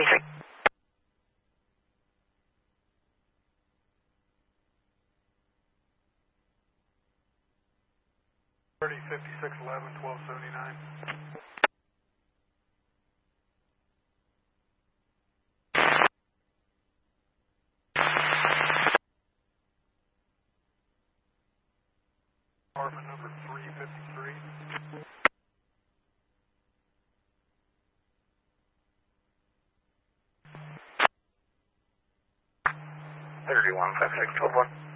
33. 5611, 1279. Apartment number 353. 31, 56, 12, 1.